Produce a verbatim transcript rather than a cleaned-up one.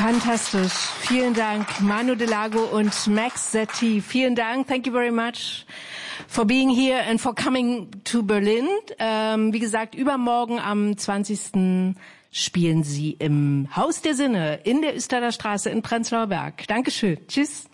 Fantastisch. Vielen Dank, Manu Delago und Max Setti. Vielen Dank. Thank you very much for being here and for coming to Berlin. Ähm, wie gesagt, übermorgen am zwanzigsten spielen Sie im Haus der Sinne in der Üstader Straße in Prenzlauer Berg. Dankeschön. Tschüss.